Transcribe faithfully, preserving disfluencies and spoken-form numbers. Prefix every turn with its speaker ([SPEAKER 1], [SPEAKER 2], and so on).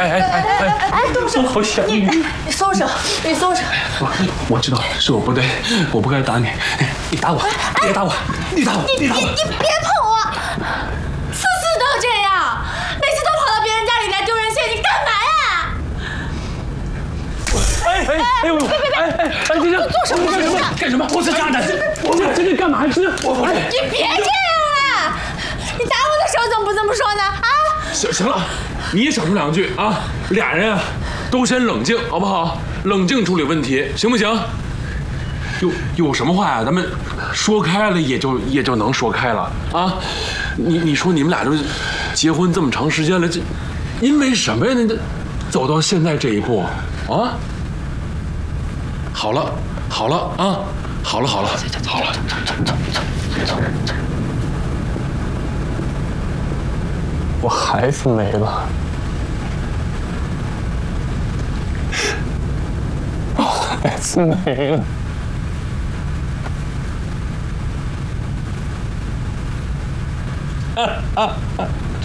[SPEAKER 1] 哎哎哎哎哎，
[SPEAKER 2] 动手！
[SPEAKER 1] 好想你！
[SPEAKER 2] 你松手，你松手！
[SPEAKER 1] 我我知道是我不对，我不该打你，你打我，别打我，你打我，
[SPEAKER 2] 你
[SPEAKER 1] 打我！
[SPEAKER 2] 你别碰我！次次都这样，每次都跑到别人家里来丢人现，你干嘛呀？
[SPEAKER 1] 哎哎哎呦！哎哎哎，这这
[SPEAKER 2] 做什么？
[SPEAKER 1] 干什么？干什么？我是渣男！我这这干嘛？这我
[SPEAKER 2] 你别这样了！你打我的时候怎么不这么说呢？啊！
[SPEAKER 1] 行行了，你也少说两句啊！俩人啊，都先冷静，好不好？冷静处理问题，行不行？有有什么话呀？咱们说开了，也就也就能说开了啊！你你说你们俩都结婚这么长时间了，这因为什么呀？那走到现在这一步啊？好了好了啊！好了好了好了，走走走走走走。我孩子没了，我孩子没了。啊啊啊！